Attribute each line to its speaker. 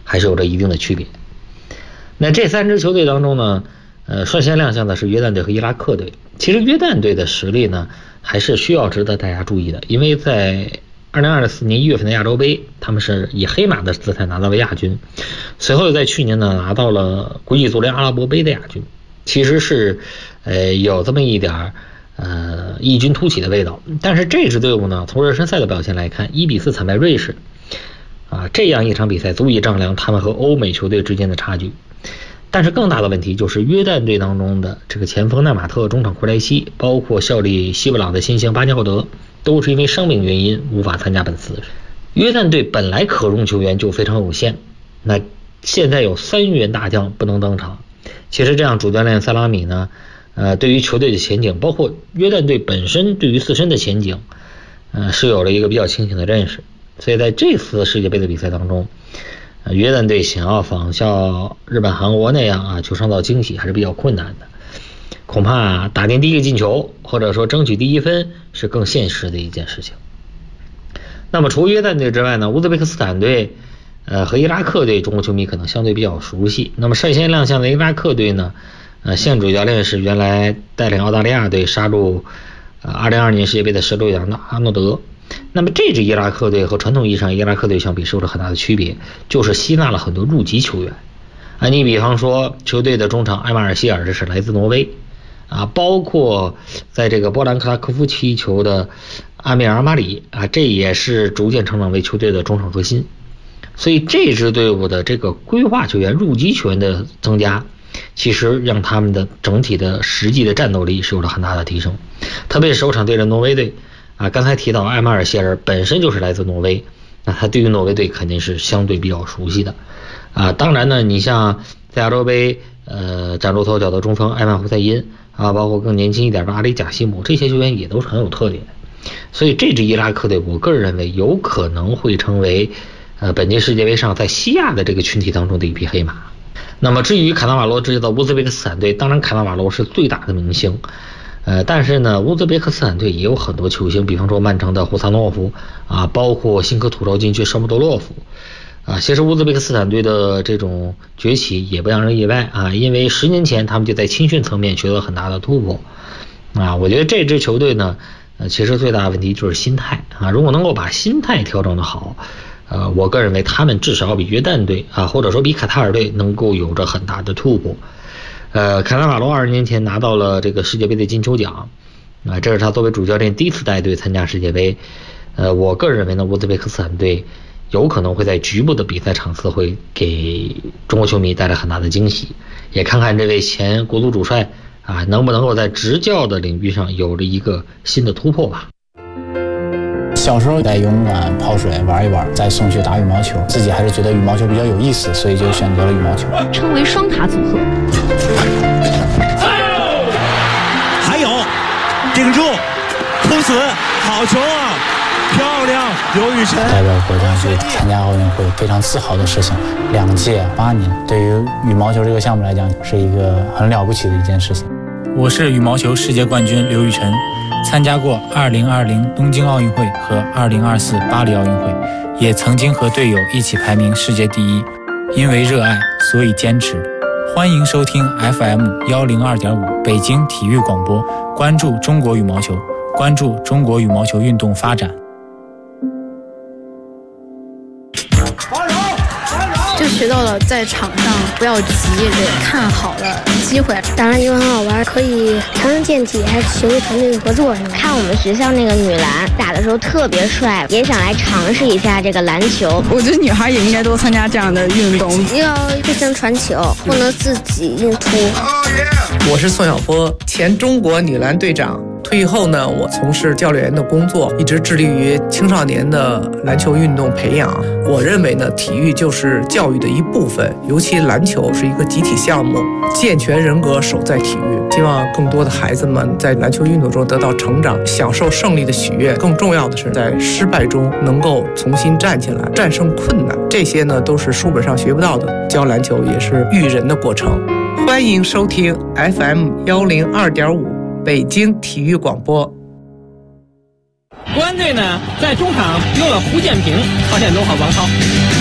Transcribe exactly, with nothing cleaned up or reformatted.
Speaker 1: 还是有着一定的区别。那这三支球队当中呢，呃，率先亮相的是约旦队和伊拉克队。其实约旦队的实力呢，还是需要值得大家注意的，因为在二零二四年一月份的亚洲杯，他们是以黑马的姿态拿到了亚军，随后又在去年呢拿到了国际足联阿拉伯杯的亚军，其实是呃有这么一点呃异军突起的味道。但是这支队伍呢，从热身赛的表现来看，一比四惨败瑞士，啊，这样一场比赛足以丈量他们和欧美球队之间的差距。但是更大的问题就是约旦队当中的这个前锋奈马特、中场库莱西，包括效力西布朗的新星巴尼奥德，都是因为伤病原因无法参加本次。约旦队本来可用球员就非常有限，那现在有三员大将不能登场。其实这样主教练萨拉米呢，呃，对于球队的前景，包括约旦队本身对于自身的前景，呃，是有了一个比较清醒的认识。所以在这次世界杯的比赛当中，呃，约旦队想要仿效日本、韩国那样啊，去创造惊喜还是比较困难的。恐怕打进第一个进球，或者说争取第一分，是更现实的一件事情。那么除约旦队之外呢，乌兹别克斯坦队呃和伊拉克队，中国球迷可能相对比较熟悉。那么率先亮相的伊拉克队呢，呃，现主教练是原来带领澳大利亚队杀入呃二零二二年世界杯的十六强的阿诺德。那么这支伊拉克队和传统意义上伊拉克队相比是有着很大的区别，就是吸纳了很多入籍球员啊。你比方说球队的中场埃马尔希尔，这是来自挪威啊，包括在这个波兰克拉科夫踢球的阿米尔阿马里啊，这也是逐渐成长为球队的中场核心。所以这支队伍的这个规划球员、入籍球员的增加，其实让他们的整体的实际的战斗力是有了很大的提升。特别是首场对阵挪威队啊，刚才提到埃马尔谢尔本身就是来自挪威，那他对于挪威队肯定是相对比较熟悉的啊。当然呢，你像在亚洲杯呃崭露头角的中锋埃曼胡塞因啊，包括更年轻一点的阿里贾西姆，这些球员也都是很有特点。所以这支伊拉克队，我个人认为有可能会成为呃本届世界杯上在西亚的这个群体当中的一匹黑马。那么至于卡纳瓦罗执教的乌兹别克斯坦队，当然卡纳瓦罗是最大的明星。呃，但是呢，乌兹别克斯坦队也有很多球星，比方说曼城的胡萨诺夫啊，包括新科土豪禁区舍姆多洛夫啊。其实乌兹别克斯坦队的这种崛起也不让人意外啊，因为十年前他们就在青训层面取得了很大的突破啊。我觉得这支球队呢，呃，其实最大的问题就是心态啊，如果能够把心态调整的好，呃，我个人认为他们至少比约旦队啊，或者说比卡塔尔队能够有着很大的突破。呃，卡纳瓦罗二十年前拿到了这个世界杯的金球奖啊，这是他作为主教练第一次带队参加世界杯。呃，我个人认为呢，乌兹别克斯坦队有可能会在局部的比赛场次会给中国球迷带来很大的惊喜，也看看这位前国足主帅啊能不能够在执教的领域上有着一个新的突破吧。
Speaker 2: 小时候在游泳馆泡水玩一玩，再送去打羽毛球，自己还是觉得羽毛球比较有意思，所以就选择了羽毛球，
Speaker 3: 称为双塔组合。
Speaker 4: 还有顶住突死，好球啊，漂亮，刘雨辰
Speaker 2: 代表国家去参加奥运会，非常自豪的事情。两届八年，对于羽毛球这个项目来讲，是一个很了不起的一件事情。
Speaker 5: 我是羽毛球世界冠军刘雨辰，参加过二零二零东京奥运会和二零二四巴黎奥运会，也曾经和队友一起排名世界第一。因为热爱，所以坚持。欢迎收听 F M 一零二点五 北京体育广播，关注中国羽毛球，关注中国羽毛球运动发展。
Speaker 6: 就学到了在场上不要急着看好了机会，
Speaker 7: 打篮球很好玩，可以强身健体，还学会团队合作。
Speaker 8: 看我们学校那个女篮打的时候特别帅，也想来尝试一下这个篮球。
Speaker 9: 我觉得女孩也应该多参加这样的运动，
Speaker 7: 要互相传球，不能自己硬突。
Speaker 10: 我是宋晓波，前中国女篮队长。退役后呢，我从事教练员的工作，一直致力于青少年的篮球运动培养。我认为呢，体育就是教育的一部分，尤其篮球是一个集体项目，健全人格守在体育。希望更多的孩子们在篮球运动中得到成长，享受胜利的喜悦。更重要的是，在失败中能够重新站起来，战胜困难。这些呢，都是书本上学不到的。教篮球也是育人的过程。欢迎收听 F M 一零二点五。北京体育广播。
Speaker 11: 国安队呢，在中场用了胡建平、曹建东和王涛。